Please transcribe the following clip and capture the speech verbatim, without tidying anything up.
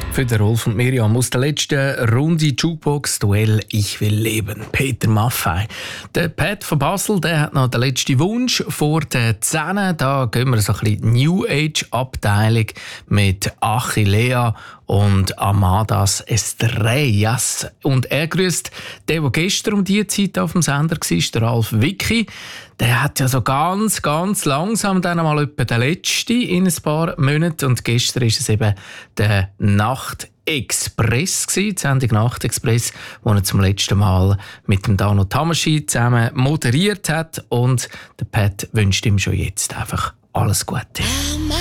Für den Rolf und Miriam aus der letzten Runde Jukebox-Duell «Ich will leben». Peter Maffay. Der Pat von Basel, der hat noch den letzten Wunsch vor den Zähnen. Da gehen wir so ein bisschen New Age-Abteilung mit Achillea und Amadas Estrellas. Und er grüßt den, der gestern um diese Zeit auf dem Sender war, der Ralf Wicki. Der hat ja so ganz, ganz langsam dann mal etwa den letzten in ein paar Monaten. Und gestern ist es eben der Nacht-Express gewesen, die Sendung Nacht-Express, wo er zum letzten Mal mit dem Dano Tamaschi zusammen moderiert hat. Und der Pat wünscht ihm schon jetzt einfach alles Gute.